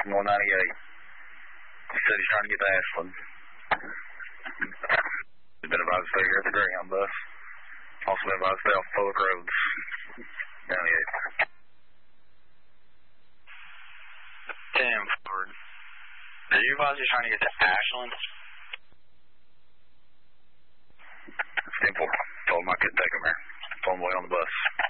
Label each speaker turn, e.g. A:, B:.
A: 198. He said he's trying to get to Ashland. He's been advised to stay here at the Greyhound bus. Also been advised to stay off public roads. 98.
B: 10 forward. Did you advise he's trying to get to Ashland?
A: 10 forward. Told him I couldn't take him there. Told him away on the bus.